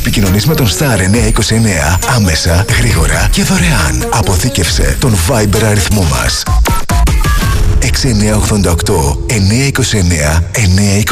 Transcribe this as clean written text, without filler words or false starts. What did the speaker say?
επικοινωνείς με τον Star 929 άμεσα, γρήγορα και δωρεάν. Αποθήκευσε τον Viber αριθμό μας. 6988 929 929.